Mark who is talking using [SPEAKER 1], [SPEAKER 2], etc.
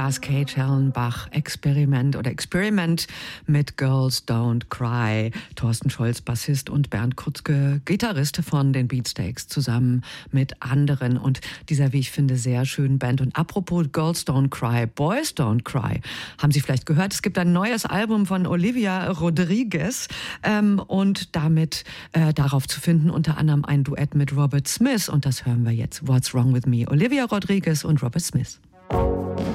[SPEAKER 1] das Kate Hellenbach Experiment mit Girls Don't Cry. Thorsten Scholz, Bassist, und Bernd Krutzke, Gitarrist von den Beatsteaks, zusammen mit anderen und dieser, wie ich finde, sehr schönen Band. Und apropos Girls Don't Cry, Boys Don't Cry, haben Sie vielleicht gehört? Es gibt ein neues Album von Olivia Rodriguez und damit darauf zu finden unter anderem ein Duett mit Robert Smith, und das hören wir jetzt. What's Wrong with Me? Olivia Rodriguez und Robert Smith.